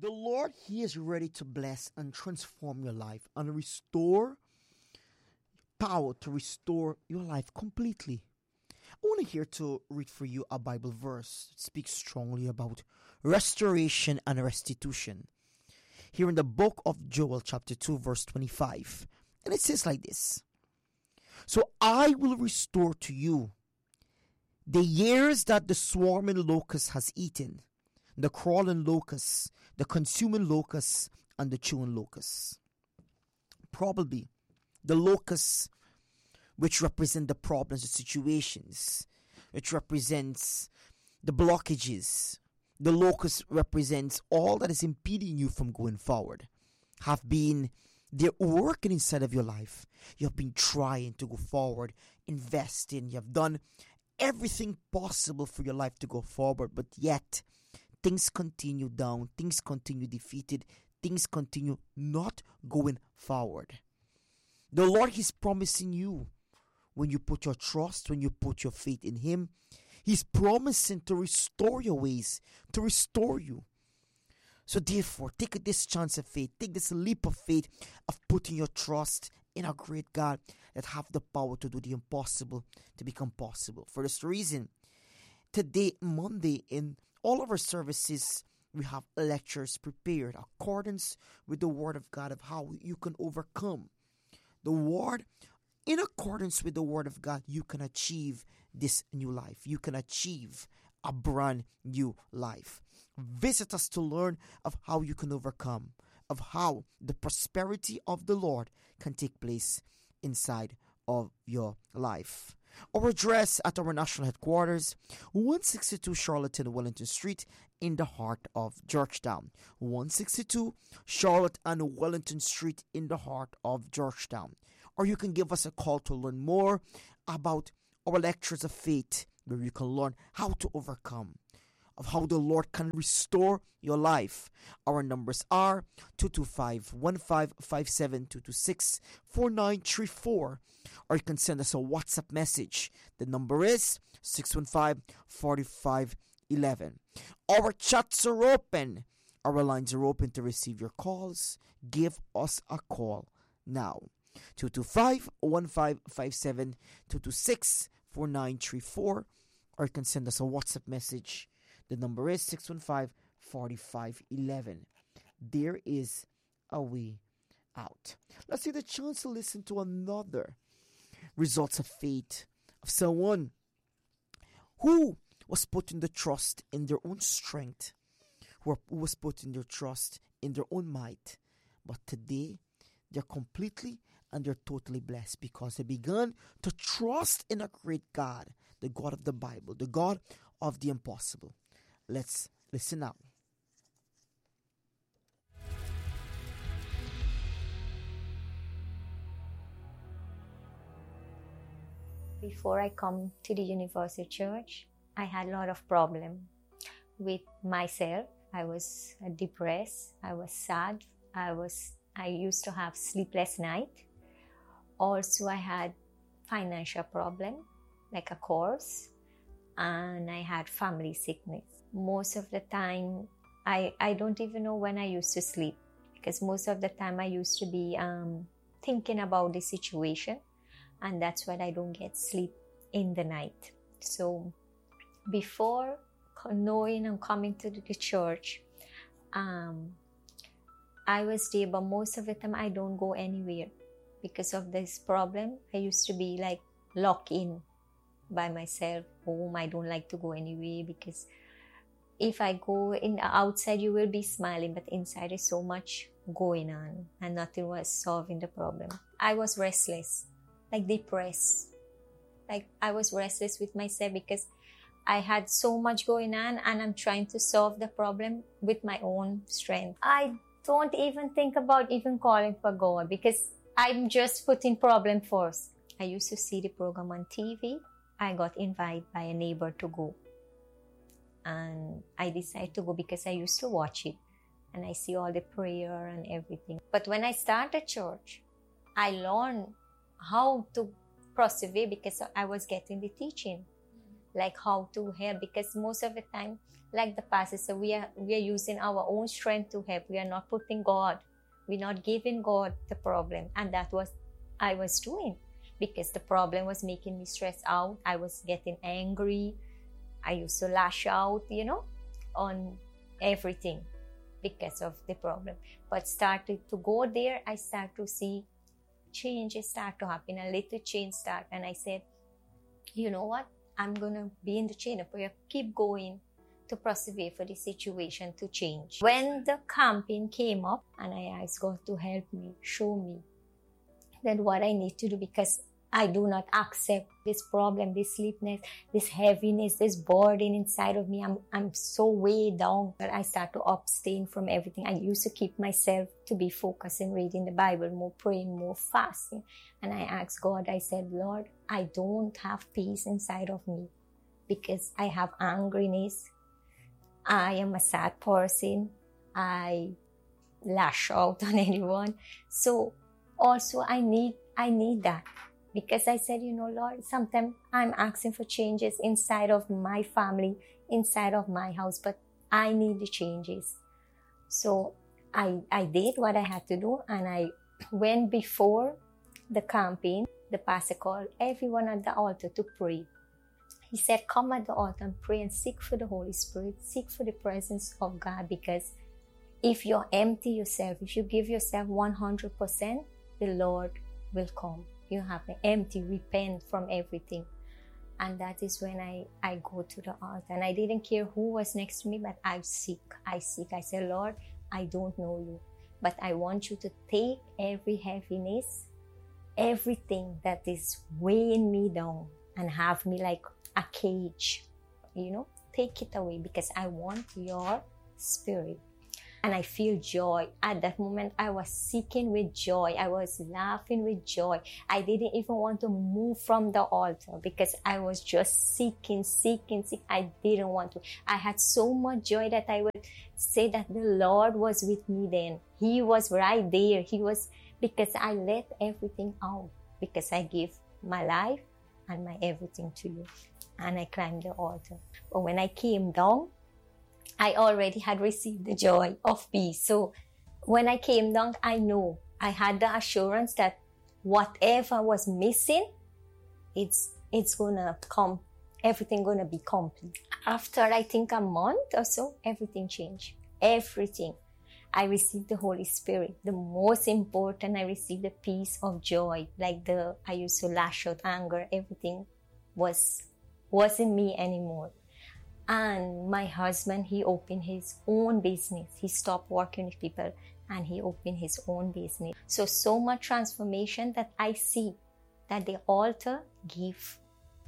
The Lord, He is ready to bless and transform your life and restore power to restore your life completely. I want to here to read for you a Bible verse that speaks strongly about restoration and restitution. Here in the book of Joel chapter 2 verse 25. And it says like this. So I will restore to you the years that the swarming locust has eaten, the crawling locust, the consuming locust, and the chewing locust. Probably the locusts, which represent the problems, the situations, which represents the blockages. The locust represents all that is impeding you from going forward. Have been there working inside of your life. You have been trying to go forward, investing. You have done everything possible for your life to go forward, but yet things continue down, things continue defeated, things continue not going forward. The Lord is promising you, when you put your trust, when you put your faith in Him, He's promising to restore your ways, to restore you. So therefore, take this chance of faith, take this leap of faith of putting your trust in a great God that have the power to do the impossible to become possible. For this reason, today, Monday, in all of our services, we have lectures prepared accordance with the Word of God of how you can overcome. The Word, in accordance with the Word of God, you can achieve this new life. You can achieve a brand new life. Visit us to learn of how you can overcome, of how the prosperity of the Lord can take place inside of your life. Our address at our national headquarters, 162 Charlotte and Wellington Street in the heart of Georgetown. 162 Charlotte and Wellington Street in the heart of Georgetown. Or you can give us a call to learn more about our lectures of faith, where you can learn how to overcome, of how the Lord can restore your life. Our numbers are 225-1557, 226-4934, or you can send us a WhatsApp message. The number is 615-4511. Our chats are open. Our lines are open to receive your calls. Give us a call now. 225-1557, 226-4934, or you can send us a WhatsApp message. The number is 615-4511. There is a way out. Let's take the chance to listen to another results of faith of someone who was putting the trust in their own strength, who was putting their trust in their own might. But today, they're completely and they're totally blessed because they began to trust in a great God, the God of the Bible, the God of the impossible. Let's listen now. Before I come to the University Church, I had a lot of problem with myself. I was depressed. I was sad. I used to have sleepless night. Also, I had financial problem, like a course, and I had family sickness. Most of the time, I don't even know when I used to sleep, because most of the time I used to be thinking about the situation, and that's why I don't get sleep in the night. So before knowing and coming to the church, I was there, but most of the time I don't go anywhere. Because of this problem, I used to be like locked in by myself home. I don't like to go anywhere, because if I go in outside, you will be smiling, but inside is so much going on and nothing was solving the problem. I was restless, like depressed. Like I was restless with myself because I had so much going on and I'm trying to solve the problem with my own strength. I don't even think about even calling for God, because I'm just putting problem first. I used to see the program on TV. I got invited by a neighbor to go. And I decided to go because I used to watch it. And I see all the prayer and everything. But when I started church, I learned how to persevere because I was getting the teaching. like how to help, because most of the time, like the pastor said, we are using our own strength to help. We are not putting God, we're not giving God the problem. And that was I was doing, because the problem was making me stressed out. I was getting angry. I used to lash out, on everything because of the problem. But started to go there, I start to see changes start to happen. A little change start, and I said, you know what? I'm gonna be in the chain of prayer, keep going to persevere for the situation to change. When the campaign came up, and I asked God to help me, show me that what I need to do, because I do not accept this problem, this sleepiness, this heaviness, this burden inside of me. I'm so weighed down that I start to abstain from everything. I used to keep myself to be focused in reading the Bible, more praying, more fasting. And I asked God, I said, Lord, I don't have peace inside of me because I have angriness. I am a sad person. I lash out on anyone. So also I need that. Because I said, Lord, sometimes I'm asking for changes inside of my family, inside of my house, but I need the changes. So I did what I had to do, and I went before the campaign. The pastor called everyone at the altar to pray. He said, come at the altar and pray and seek for the Holy Spirit, seek for the presence of God, because if you empty yourself, if you give yourself 100%, the Lord will come. You have to empty, repent from everything. And that is when I go to the altar. And I didn't care who was next to me, but I seek. I said, Lord, I don't know you, but I want you to take every heaviness, everything that is weighing me down and have me like a cage, take it away, because I want your spirit. And I feel joy. At that moment, I was seeking with joy. I was laughing with joy. I didn't even want to move from the altar because I was just seeking. I didn't want to. I had so much joy that I would say that the Lord was with me then. He was right there. Because I let everything out. Because I give my life and my everything to you. And I climbed the altar. But when I came down, I already had received the joy of peace. So when I came down, I know I had the assurance that whatever was missing, it's gonna come. Everything gonna be complete. After I think a month or so, everything changed. Everything. I received the Holy Spirit. The most important, I received the peace of joy. I used to lash out anger. Everything wasn't me anymore. And my husband, he opened his own business. He stopped working with people and he opened his own business. So much transformation that I see that the altar give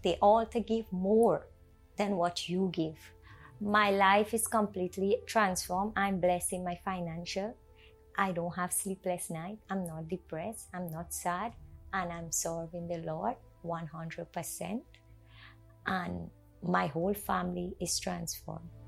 more than what you give. My life is completely transformed. I'm blessed in my financial. I don't have sleepless night. I'm not depressed. I'm not sad. And I'm serving the Lord 100%. And my whole family is transformed.